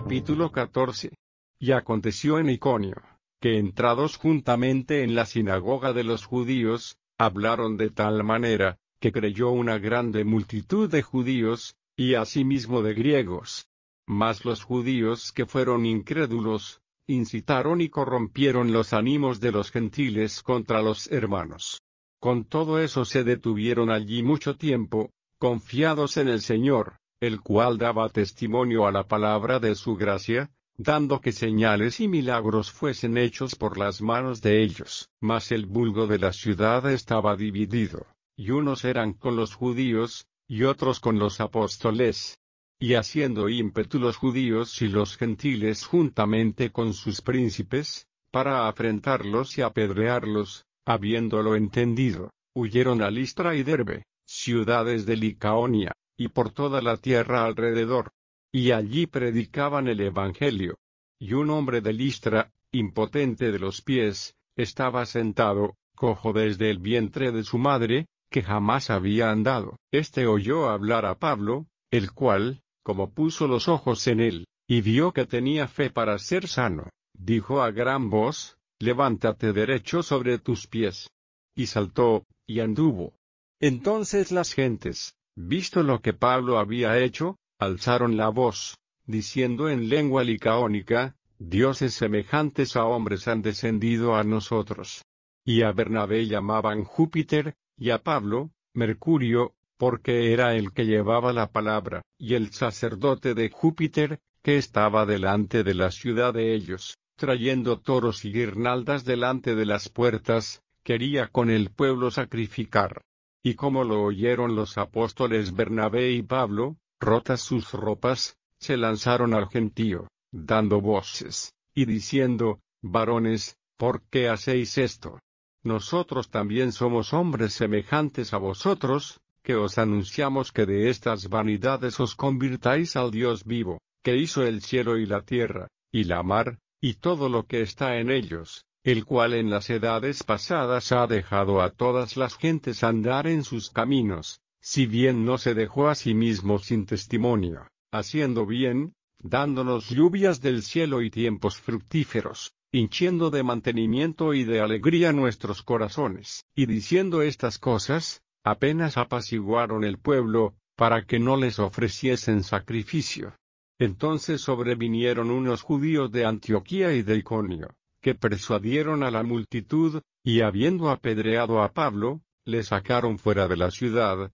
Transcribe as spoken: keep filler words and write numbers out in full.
Capítulo catorce. Y aconteció en Iconio, que entrados juntamente en la sinagoga de los judíos, hablaron de tal manera, que creyó una grande multitud de judíos, y asimismo de griegos. Mas los judíos que fueron incrédulos, incitaron y corrompieron los ánimos de los gentiles contra los hermanos. Con todo eso se detuvieron allí mucho tiempo, confiados en el Señor, el cual daba testimonio a la palabra de su gracia, dando que señales y milagros fuesen hechos por las manos de ellos. Mas el vulgo de la ciudad estaba dividido, y unos eran con los judíos, y otros con los apóstoles. Y haciendo ímpetu los judíos y los gentiles juntamente con sus príncipes, para afrentarlos y apedrearlos, habiéndolo entendido, huyeron a Listra y Derbe, ciudades de Licaonia, y por toda la tierra alrededor. Y allí predicaban el evangelio. Y un hombre de Listra, impotente de los pies, estaba sentado, cojo desde el vientre de su madre, que jamás había andado. Este oyó hablar a Pablo, el cual, como puso los ojos en él, y vio que tenía fe para ser sano, dijo a gran voz: levántate derecho sobre tus pies. Y saltó, y anduvo. Entonces las gentes, visto lo que Pablo había hecho, alzaron la voz, diciendo en lengua licaónica: dioses semejantes a hombres han descendido a nosotros. Y a Bernabé llamaban Júpiter, y a Pablo, Mercurio, porque era el que llevaba la palabra, y el sacerdote de Júpiter, que estaba delante de la ciudad de ellos, trayendo toros y guirnaldas delante de las puertas, quería con el pueblo sacrificar. Y como lo oyeron los apóstoles Bernabé y Pablo, rotas sus ropas, se lanzaron al gentío, dando voces, y diciendo: varones, ¿por qué hacéis esto? Nosotros también somos hombres semejantes a vosotros, que os anunciamos que de estas vanidades os convirtáis al Dios vivo, que hizo el cielo y la tierra, y la mar, y todo lo que está en ellos, el cual en las edades pasadas ha dejado a todas las gentes andar en sus caminos, si bien no se dejó a sí mismo sin testimonio, haciendo bien, dándonos lluvias del cielo y tiempos fructíferos, hinchiendo de mantenimiento y de alegría nuestros corazones. Y diciendo estas cosas, apenas apaciguaron el pueblo, para que no les ofreciesen sacrificio. Entonces sobrevinieron unos judíos de Antioquía y de Iconio, que persuadieron a la multitud, y habiendo apedreado a Pablo, le sacaron fuera de la ciudad,